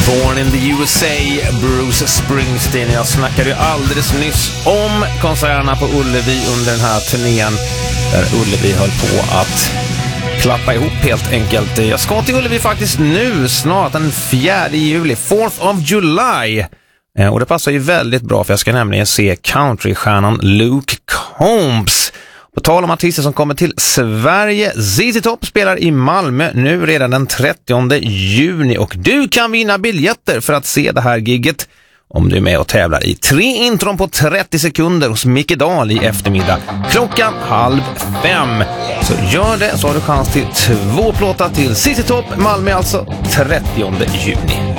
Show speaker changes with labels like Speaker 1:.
Speaker 1: Born in the USA, Bruce Springsteen. Jag snackade ju alldeles nyss om konserterna på Ullevi under den här turnén där Ullevi höll på att klappa ihop helt enkelt. Jag ska till Ullevi faktiskt nu, snart den 4 juli, 4th of July. Och det passar ju väldigt bra för jag ska nämligen se countrystjärnan Luke Combs. På tal om artister som kommer till Sverige, ZZ Top spelar i Malmö nu redan den 30 juni och du kan vinna biljetter för att se det här gigget om du är med och tävlar i 3 intron på 30 sekunder hos Micke Dahl i eftermiddag klockan 4:30. Så gör det så har du chans till 2 plåtar till ZZ Top Malmö alltså 30 juni.